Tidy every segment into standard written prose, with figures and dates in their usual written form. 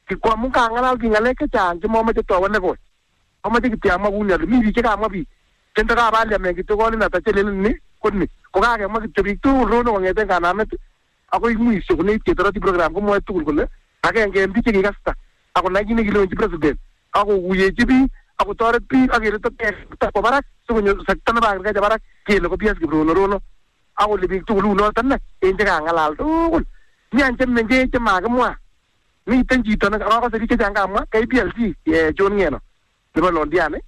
Kwa muka ngalal ki ngalek chechang chemomoche towo nekoi. Amoche kityo amwa kuni ale mi biik chekamwa biik. Tendo kabalya men kityo kolin ata chelelen ni koni. Kokakemwa kityo biik tugul rono kong'eten kanamet akoi mwisho konekit ketoroti program komwoe tugul kole agenge en biik chekikasta akonai kit nekilonchi president akokuyechi biik akotoret biik akerete kwa barak sikonyor sekta nebo agriculture barak kele ko PS Kiprono Rono akole biik tugul unoton ne en chekang'alal tugul. Mi any chemengech chemakimwa. Miten chito nekakose biik chechang kamwa KPLC John Ngeno nebo Londiani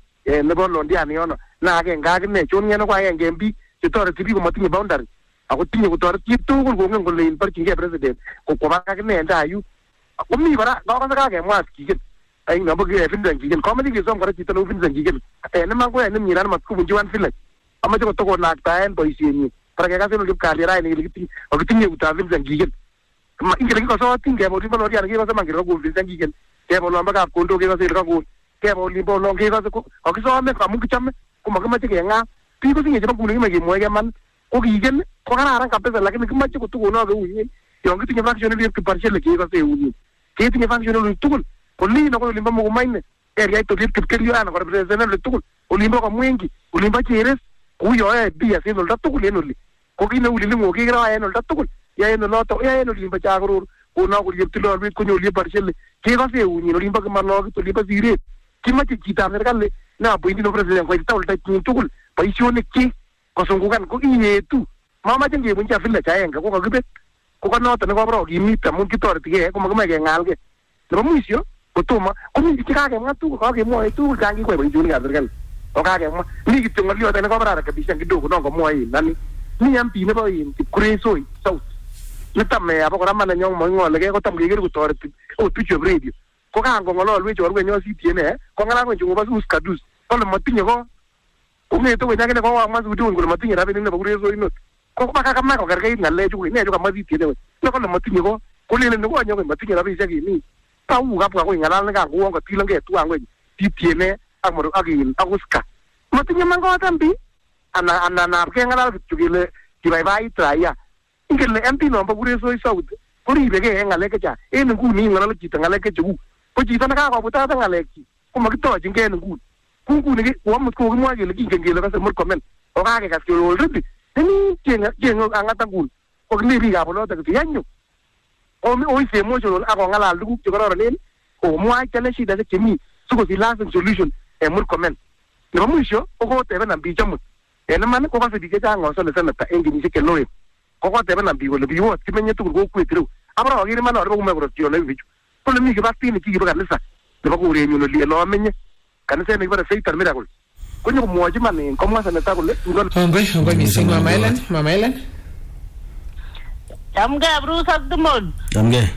yono na agenge akine John Ngeno ko agenge en biik chetoreti biik komotinye boundary ako tinye kotoret chi tugul kongen kole borchingei president kokwo barak akine en tayu. Komi kora kakose kakemwa kigen ai nombo Vincent Kigen komeni kesom kora chito neu Vincent Kigen neman ko en nemnyina matkobunchi one village amache kotokonaktaen boisienyin para kekasen Kipkalia raini kele kitinye utab Vincent Kigen. Ingele kikosotin kebo olimbo Londiani kekose man kele kakon Vincent Kigen kebo olombo Kapkondo kekose kele kakon kebo olimbo olon kekose kakisome amu kichome komakimache keng'aa biik kotinye chebo nguni kimoe kemwoe keman ko Kigen ko kararan kabisa lakini kimache kotukonok eunyin yon kitinye faction nebo Kiparshele kekose eunyin ketinye faction tugul olin ako olimbo Mugumaine area ito Kipkelio ana ko representative tugul olimbo ko Mwengi olimbo Cheres kuyoe bias en oldo tugul en oli ko kine ulilingo kekira en oldo tugul yaen oloto yaen olimbo Chagoror kono ko Cheptilolwet konyo olimbo Parshele kekose eunyin olimbo Kimalokit olimbo Siret kimache chitab serikali na appointi no president ko ita oldo tugul boisionik chi kosungukan ko kiyetu mamache ngebunchi village aenge ko kakibet ko kanoto ne kobro kimit amun kitoretige ko makimoe keng'alge nebo mwisho kotomo komi chekakemwa tugul kakemwoe tugul changi kwai boisionikab serikali kokakemwa mi kityo ng'oliot ne kobro rekebishan kidogo non komwoe nani mi MP nebo Kipkuresoi South nitam abakora manenyo mong'olege kotam keker kotoreti ot bichop radio ko kangong'ololwech chorwenyo CTN kong'alal kwenye ngobo Uskadus kole matinye ko ung'ete kwenye akine kokamwa sudun kole matinye rabinik nebo Kuresoi not ko bakakamach kokerkeit ng'alechu inechu kamwa CTN kole matinye ko kolelen konyo kole matinye rabisiek kimi tau kapwa ko ng'alal nekangouon kotilengei tuwan kwenye CTN ak Uska matinye man kotam bi ana keng'alal kityo kele kibaibait raia ingele MP nombo Kuresoi South koribegei en ng'alek chechang en nguni ing'olole chito ng'alek checheu ko chito nekakobutata ng'alekchi ko makitochingei en nguni nguni koamut kokimwoe kele kingen kele kase Murkomen ko kakekas kele already nemi chenge ang'ata nguni ko kimi biikab oloto kityo yanyo ois emotional akong'alal tuguk chekororonen komwa chale shida chemi sikosich lasting solution en Murkomen. Nebo mwisho ko kotebenan biik amut en iman ko kase biik chechang osole seneta en kenyisiek cheloen ko kotebenan biik kole biwot kimenye tugul kokwet ireu abara aker iman ale bokume korotyon en bichu kole mi kibastinik chikibo kanisa nebo korenyun oli ele amenye kaniset nekibore Faith and Miracle konyo komwochi man en komwa seneta kole ongoi mising Mama Ellen Chamgei Bruce ak Timon. Chamgei.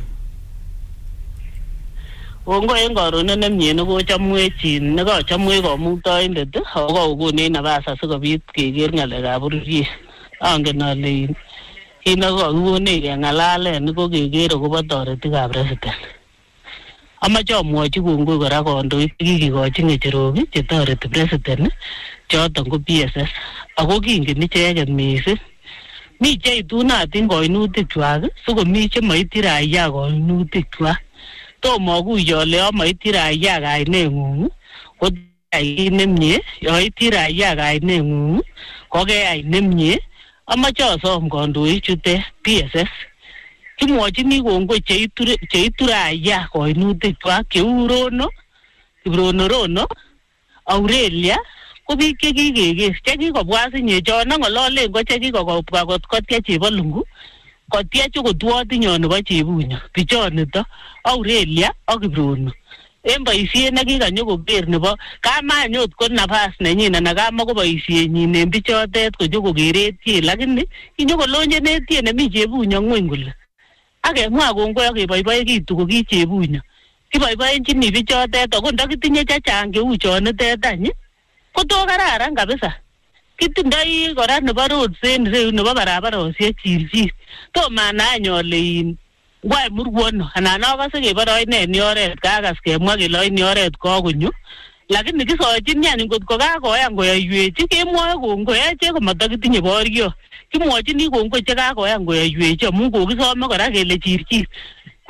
Ongo en karonet nemie nekochamwechin nekachamwech komuktoindet ako kokonech nafas asikobit keker ng'alekab bororiet. Angen ale kit nekakikonech keng'alalen ko keker akobo toretikab president. Amache amwochi kongoi kora kandoik chekikikochi ng'echerok chetoreti president choton ko PSS ako kingen icheket mising. Mi cheitunatin koinutikwak sikomi chemaityi raia koinutikwak. Tomo akuye ale yomaityi raia kaineng'ung ko keyai nemie, yoityi raia kaineng'ung ko keyai nemie. Amache asom kandoik chutet PSS kimwochini kongoi cheitu raia koinutikwak cheu Rono, Kiprono Rono, Aurelia ko biik chekikeker chekikobwa sinye chon ng'ololen ko chekikobwa kot kotia Chebalungu kotiech kotwotinyo nebo Chebunyo bichonito Aurelia ak Kiprono en boisiet nekikanyo koker nebo kamanyot ko nafas nenyin ana kama ko boisienyin en bichotet konyo kokeretie lakini kinyo kolonjenetie nemi Chebunyo ngweny kole akemwa kongoi akeboiboikitu ko ki Chebunyo kiboiboenchini bichotet ako ndakitinye chechang cheu chonitet any koto kararan kabisa. Kitindoi kora nebo roads en ireu nebo barabarosiek chilchil tomanany ale ngwai Murwono anan akase kebore oine ni oret kakas kemwa kele oine oret kakonyo lakini kisochin yani ngotko kakoyan koyoywech kemwoe kongoi achek komatakitinye borio kimwochini kongoi chekakoyan koyoywech amu kokisome kora kele chirchir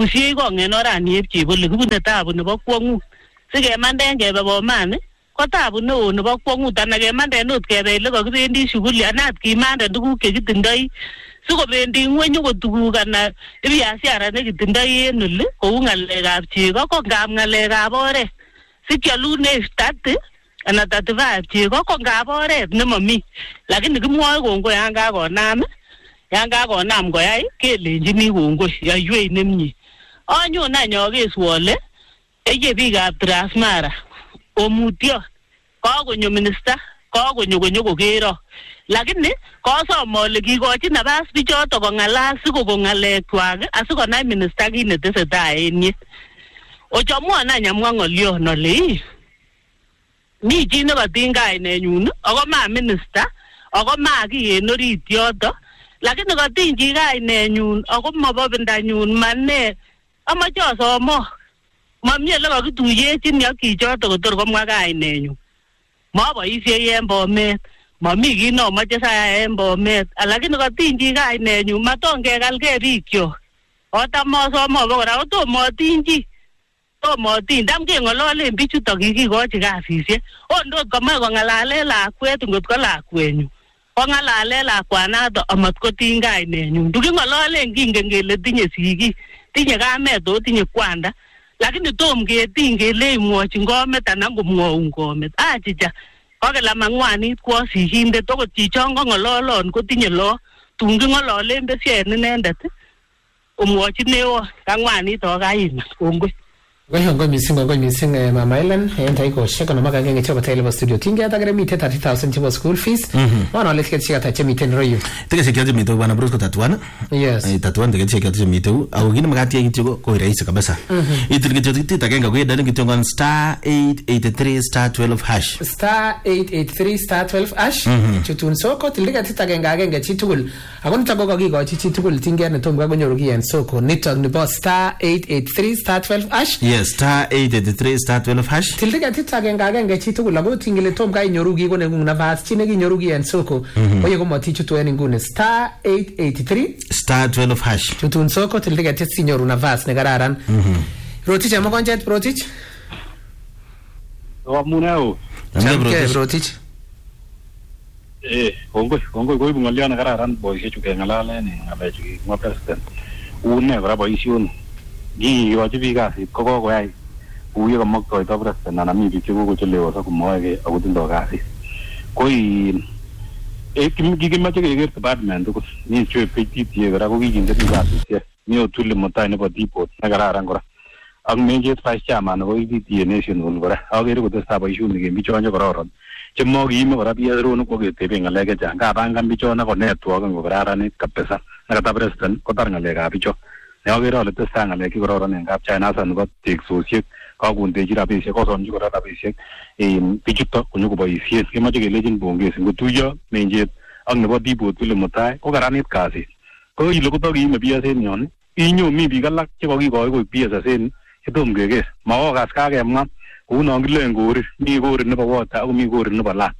kusiei kong en orani ep chebole kibune tabu nebo kwong'ut sikemanden kebe Bomani ko tabu neo nebo kwong'ut anan kemanden ot kebe ile kakibendi shughuli anat kimanden tuguk chekitindoi sikobendi ngweny ko tuguk anan biashara nekitindoi en oli kou ng'alekab chego ko ngap ng'alekab oret sikyalune 30 anan 35 chego ko ngap oret nemomi lakini kimwoe kongoi yan kakonam koyai kelenjini kongoi yoiwei nemie anyon any akeswo ole eye biikab Transmara omutyo kakonyo minista kakonyo kokero lakini kosom ole kikochi nabas bichoto kong'alal sikoko ng'alekwak asikonai minista kit netesetai en ye ochomwon any amwa ng'olyon ole mi chi nekatiny kainenyun ako ma minista ako ma ki en orit yoto lakini katiny chi kainenyun ako mobo bindanyun mane amache asomo mamie ole kakituyechin ak chichoto kotor komwa kainenyun maboisiei en Bomet mami kit nomoche saya en Bomet lakini katiny chi kainenyun maton kekalgei bikyok otam asomo abokora kotomotin chi tomotin dam keng'ololen bichuto kikikochi kasisiek ondot komoe kong'alalen lakwet ngot ko lakwenyu kong'alalen lakwanato amat kotiny kainenyun tuking'ololen kingen kele tinye sigik tinye kamet o tinye kwanda lakini tom ketiny kele imwochin komet anan komwoun komet achicha kokela mang'wanit kwo sigindet okot chichon kong'ololon kotinye lo tun king'ololen besiet inendet omwochin neo kang'wanit okaiman kongoi Kongoi mising Mama Ellen en taikoshek kono magagenge chebo tele studio tinge atagere mite 30,000 chebo school fees wana le tiketi chata chemite royo tiketi chata mite bwana Bruce tatuana yes tatuana tiketi chata mite au gini magati ya kityo ko rahisi kabisa itiketi chata genge ko yedani kityo ngon *883*12# *883*12# chutun soko tiketi genge chitugul akon tago kakikochi chitugul tinge ne tom kakonyoru ki en soko nitok nebo *883*12# *883*12# Tilika agenge chitugul ako tingile tom ka inyoru ki kone ng'ung nafas chi nekinyoru ki en soko oye komoti chutu en nguni *883*12# chutun soko tilika sinyoru nafas ne kararan Rotich amakonjet Rotich Wamunao Chamke Rotich kongoi koibu ng'olyon kararan boisiechu keng'alalen ng'alechu kimwa president une kora boision kikochi biik kasit ko kokoyai kou ye kamoktoito president anan mi biik chekokochelewoso komoeke ako tindoo kasit ko kikimache keker department tugul mi chwe PTA kora ko kikinde biik kasisiek mi Otuli Mutai nebo Depot nekararan kora ak menjet vice chairman nebo PTA national kora akere kotestai boisionik en bichonjo kororon chemokiime kora biaronik koketeben ng'alek chechang kapangan bichon ako network kokararanit kabisa nekata president kotar ng'alekab bicho ne akere ale testai ng'alek chekororon en kapchainasa nebo teksosiek kakondechi rabisiek kosomchi kora rabisiek bichuto konyokoboisien kemoche kelechin pongezi ngotuiyo menjet ak nebo Depot Otuli Mutai ko karanit kasit ko ile kotokiime BS en yon inyo mi biik alak chekokikoi koik BSS en chetom keker makokas kakemwa kou non kilen korir mi korir nebo water ako mi korir nebo land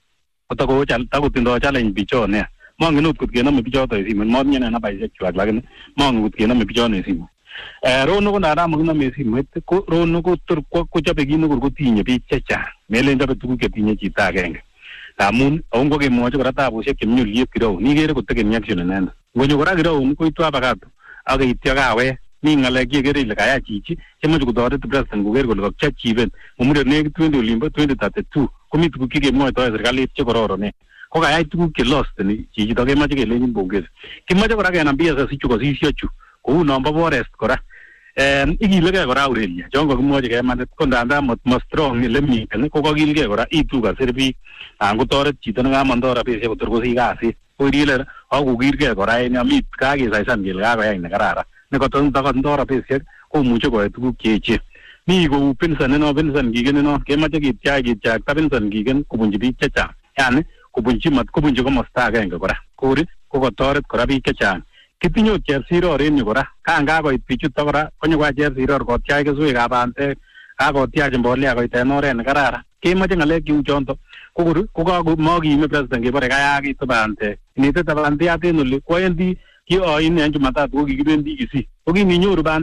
takotindoi challenge bichon nea mongen ot kot kenome bichoto en simoit motinye ne nabaisiek chwak lakini mongen kot kenome bichon en simoit Rono ko nada makinome en simoit ko Rono ko tor kochobe kit nekor kotinye biik chechang melen chobe tuguk chetinye chito agenge amun ako ngokemwochi kora tabusiek chemi oliet Kirau ikere kotekeni action inendet ngonyo kora Kirau koitu abakato ak yeityo kawek mi ng'alek chekere ile kayai chichi chemoche kotoret president koker kole kakchachiven ngomure nekit 20 olimbo 2032 komi tuguk chekemwoitoi serikalit chekororonen ko kayai tuguk chelosteni chichito kemoche kelenjin pongezi kimoche kora kenam BSS ichu kosisyochu kou nombo forest kora ikilegei kora Aurelia chon kakimwochi kemanit ko ndandan strong ele miten ko kakilgei kora itu kasir biik anan kotoret chito nekamondoi rabisiek kotor kosich kasit ko ile akokirgei kora en yon mi kakesaisan kele kakoyai nekararan nekotondoi rabisiek komuche koyai tuguk cheechen mi kou Vincent Kigen kemoche ketyakta Vincent Kigen kobunchi biik chechang yani kobunchi komosta agenge kora kori kokotoret kora biik chechang kitinye ot Chepsiror en yu kora kan kakoit bichuto kora konyokwa Chepsiror kotyach keswekab bandek kakotyach mbolea koit en oret nekararan kemoche ng'alek cheu chonto ko kor kokamokiime president kebore kayakitu bandek inetete bandiat en oli kwendi kioin en Jumatatu ko kikibendi Kisii ko kininyoru bandek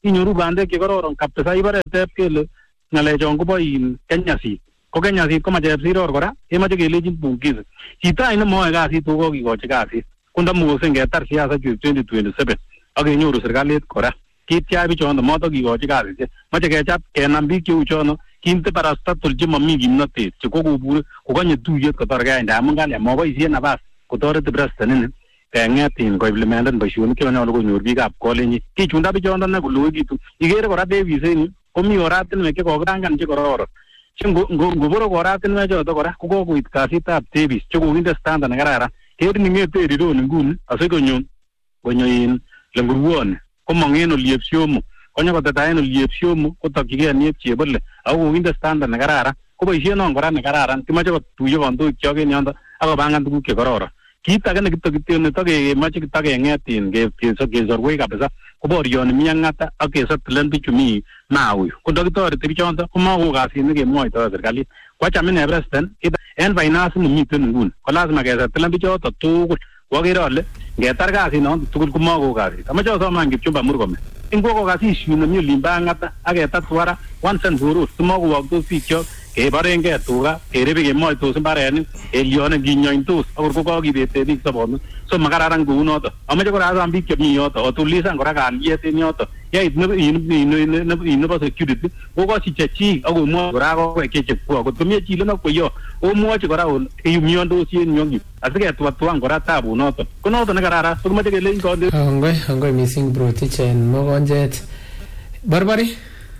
inyoru bandek che kororon kabisa ibare tep kele ngalechon kobo Kenya Seed ko Kenya Seed ko mache siror kora emache kelejin pungize chito ine moe kasit ko kokikochi kasit kunda mugose ngetar siasa 2027 ak kenyoru serikalit kora kitya bichondo moto kikochi kasit mache kechap kenam biik cheu chono kinte parasta tulji mami kimnatet che kokobure kokanye tuyet kotor kaya ndamun kale moboisie nafas kotoret president kengetin ko implementen boisionik che nyolu konyor biikab kolenji kichunda bichondo ne koloikitu igere kora Davis en komi oratinwek che kokirangan che kororon che ngoboro oratinwek choto kora ko kokoit kasitab Davis che kokinde standard ne kararan kerin ngete rironi nguni asikonyo in lenguruone komong en oliep Siomo konyo koteta en oliep Siomo kotokyigei niep chebole ako kokinde standard ne kararan ko boisie non kora ne kararan kimache kotuiyo kandoik kyok en yondo akopangan tuguk che kororon kit age ne kitokemoche kitakengetin kesorwei kabisa ko borioni mi ang'ata ak kesotilen bichu mi Maui ko ndakitoreti bichondo komako kasit nekemwoitoi serikalit kwacham ine president en finance nemiten nguni ko lazima kesotilen bichoto tugul wakere ale ngetar kasit noto tugul komako kasit amache asoman Kipchumba Murkomen ingoko kasit nemi olimbo ang'ata ak ketatwara once and for all simakowoktos bikyok keborengei tuga kerebe kemoitos mbarenik elione kinyointos akor ko kakibete biik sobonwek so makararan kou noto amache kora asom biik chemi yoto otulisan kora kalyet en yoto yait nebo security kokochi chechik akomwochi kora akowek chechekwo akot komi chile nokweyo omwochi kora keyumiondosi en yonyu asiketwatwan kora tabu noto ko noto nekararan so kimache kelechi kondoik ongoi missing Brotich en mokonjet Barbari.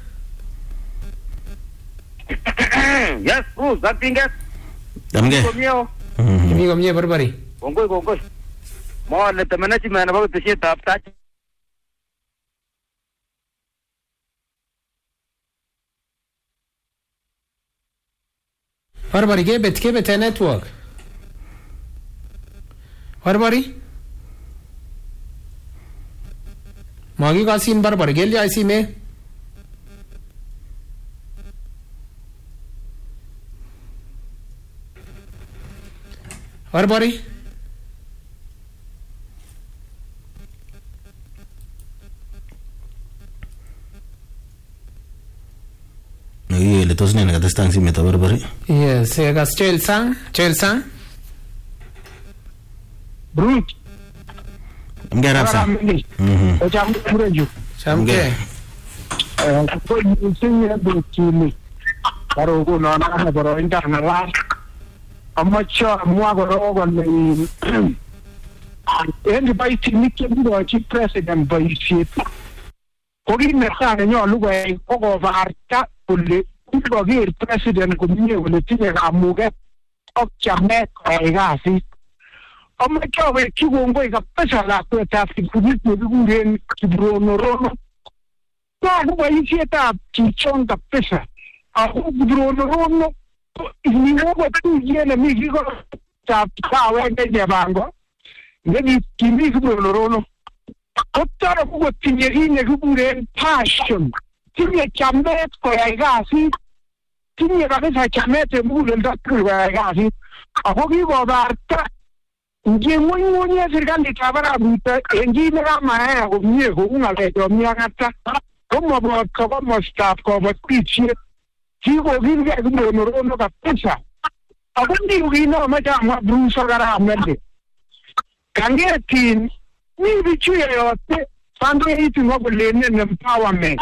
Yes, zapinget. Damge. Imi komye Barbari. Kongoi. Mo le management nebo tesietab tach. Barbari kebet network. Barbari. Magi kasin Barbari kelya isime. Barbari. Le tos ne nakatestan simet Barbari. Yes, gas Chelsea. Bruce. Amgarap sa. O jam kureju. Chamke. Ko yusin bu chini. Karo ko na baro internal. Amacha mwa gorogo ni endi bai tinike ndo chi president bai shit ko gi ne khane nyo lugo e ko varta kulle ko gi president ko ni wala tinye ga muge ok chame ko ga si amacha we ki gongo ga pesa la ko ta fi ku ni ku ren ki brono rono ko bai shita chi chonga pesa a ku brono rono ni wogo tu yene mi gigo ta wende je bango ngi kimi kubro rono ottara ko tinyerine kubure passion tinye chamet ko ya gasi tinye kabisa chamete mbulo ndakuru ya gasi ako gigo barta ngi munye serikali tabara buta engine kama ya ko mie ko ngale jo miangata ko mo ko mo staff ko ba tichie Chico Gilga Rono Capesa. I don't think know much of Bruce or Amende. Can get a team, maybe cheer Sunday eating up with Lenin empowerment.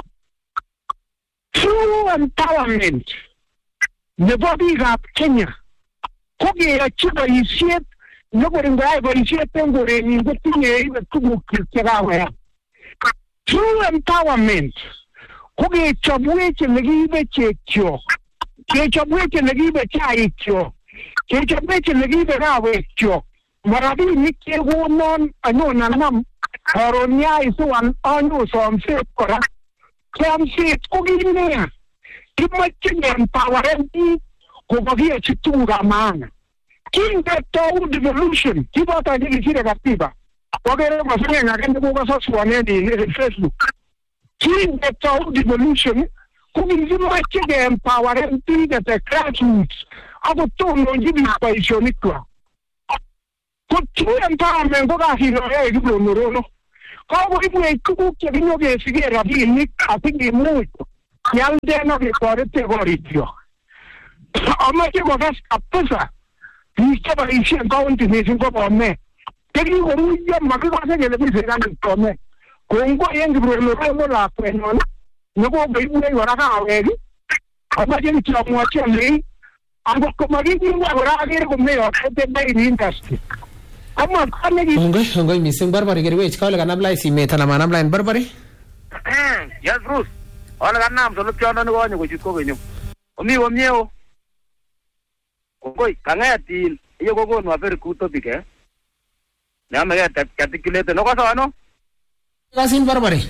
True empowerment. The body of Kenya. Cookie a chipper is shit, nobody driver is shit and go in the thing even to True empowerment. Kuge chabweche negibe chekyo ke chabweche negibe chaikyo ke chabweche negibe rawekyo marabi nikke wonon anona nam haronya isuan anu somse kora somse kugine kimache empowerment ko bagia chitunga maana kinga to devolution kibata ni kile katiba wagere masanya ngakende ko kasoswane ni Facebook King the town devolution, who is much empower and think at the grassroots. I would tell you by Shonikwa. Could two empowerment go back in a regular Morono? kokoibwech tuguk chekinyokesigen rabinik asikimuch kialden ak ketorete korikyok. Amache kokas kabisa biik cheboisien county missing ko Bomet chekikoruiyo makikose kele mi serikalit Bomet. Kongoi en Kiprologo lakwenywan nekokoibwech kora kawek amache kityo amwochi alei angot komakikingwa kora akere komeyokete dairy industry. Ongoi missing Barbary kerwech kole kanam line simet anan manam line Barbary? Yes Bruce. Ole kanam solopchondo nikonye kochut kokenyo. Omi komie o. Ongoi kangetin iyo kokonu a very good topic Nyameke articulate no kasano? Kasin Barbary.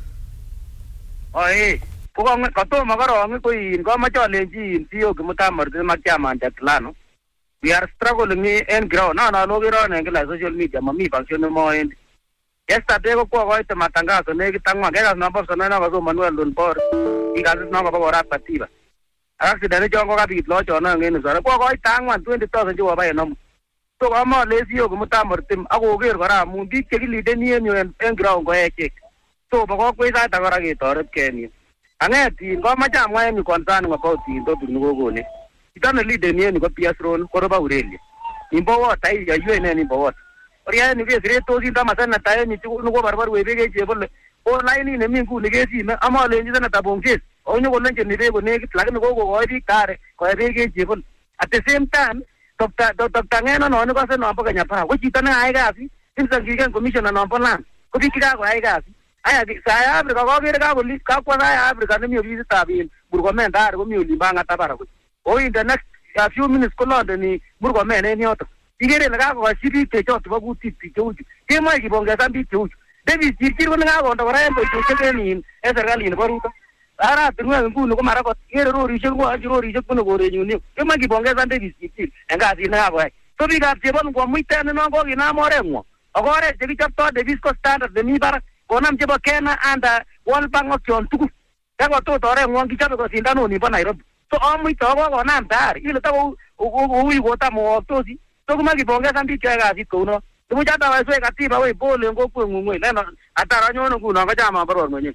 Kokong katomo korong koin komoche alenjin CEO Kimutai Makiaman Tetlano. We are struggling in ground. No, en kila social media mami function mo. Yesterday ko koite matangazo nekit angwan keka number sana na ko Manuel Lunbor. Ikasit na ko ora patiba. Accident jo ko kapit lo chona ngene sare ko koite angwan 20,000 jo ba enam. So kama lesio Kimutai Martim ako ker kora mun dik chekilide ni en ground ko echek. So ba ko kwesa ta kora ketoret keni. Angeti ko macha amwa en concern about into tunukokone. Itane lead ni ko PS Ron ko ba ureli. Imbo wata ya UN ni bo. Oria ni ke to sinda masana tae ni tu ko barbar webe ke jebol. O line ni min ku ni ke si na ama le ni na tabongjes. O ni ko lenje ni be ko ne lakini ko oi kare ko be ke jebol. At the same time Dr. Ngeno no ko se no pa kanya pa. Ko chitane ai gasi. Insan commissioner no pa lan. Ko bikira ko ai gasi. Aya di saya Afrika ko kere ka boli ka kwa saya Afrika ne mi obi tabi burgomenda ar ko mi olimbanga tabara ko. O in the next few minutes ko London ni burgomenda ni oto. Igere la ka ko sibi te chot ba guti ti chuju. Ke mai ki bonga sambi chuju. Devi kirkir ko nga ko ndo ra en to che ni e serikali ni baruta. Ara tunwa ngunu ko mara ko kere ro ri shego ajuro ri shego no gore nyuni. Ke mai ki bonga sambi kirkir. Enga si na ko. So bi ga je bon ko muitane no ko ina more mo. Agora je ki chapto de visco standard de mi bara konam chebo Kenya anda World Bank okyon tuku kako to tore ngwan kichabe ko sindano ni pa Nairobi so amu to ko konam tar ile ta ui ko ta mo tosi to kuma kibongeza ndicho ga sikuno tumu chata waswe katiba we bole ngokwe ngungwe lena atara nyono kuno ka chama baror mwenye.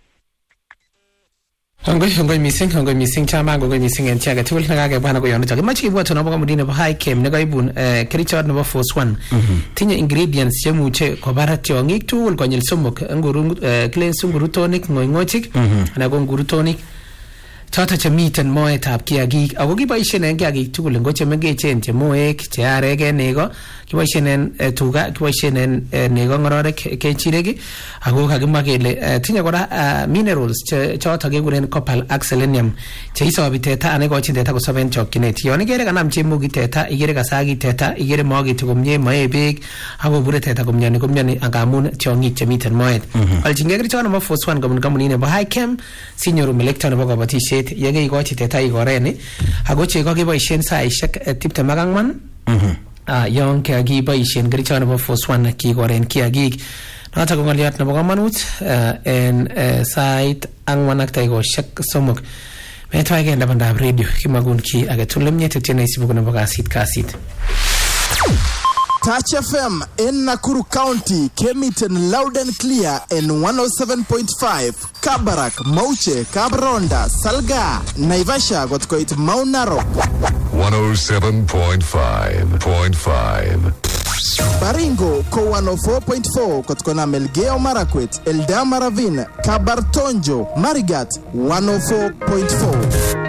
Hongoi missing chama hongoi missing en tiaga tibul nagage bana ko yono chake machi ibwato no boga mudine high chem ne gaibun kerichot no force 1 tinye ingredients chemuche ko barat tiongik tugul konyil somok nguru clean sunguru tonic ngoingochik na ko nguru tonic choto chemiten moetab kiagik ako kiboisien en kiagik tugul ngo chemengechen che moek che arek en nego kiboisien en tuga kiboisien en nego ngororek kechirek ako kakimwa kele tinye kora minerals che choto kekuren copper ak selenium che isobi teta anekochin teta kosoben chokchinet yon ikere kanam chemugi teta ikere kasagi teta ikere mogitu komie mae beek ako bure teta komyani angamun tiongik chemiten moet alchinge kerichot nebo force 1 komun kampunit nebo high chem sinyoru melekto nebo kabatishet yege ikochi teta igoreni ako chego keboisien saishek 24 yon kakiboisien kerichot nebo force 1 kigoren kiagik noto ko ngoliot nebo kamanut en sait angwan ak taikoshek somok metwa agenda bandab radio kimagun ki age tulemnyet tiene isibuko nebo kasit Touch FM in Nakuru County came it in loud and clear in 107.5 Kabarak, Mauche, Kabronda, Salga, Naivasha got quite Mount Narok 107.5.5 Baringo ko 104.4 kotkona Melgeo Marakwet, Eldama Ravine, Kabartonjo, Marigat 104.4